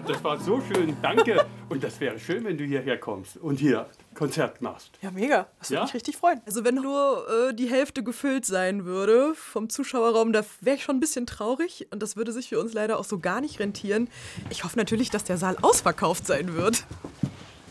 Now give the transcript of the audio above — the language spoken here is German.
Das war so schön, danke. Und das wäre schön, wenn du hierher kommst und hier Konzert machst. Ja, mega. Das würde mich richtig freuen. Also wenn nur die Hälfte gefüllt sein würde vom Zuschauerraum, da wäre ich schon ein bisschen traurig. Und das würde sich für uns leider auch so gar nicht rentieren. Ich hoffe natürlich, dass der Saal ausverkauft sein wird.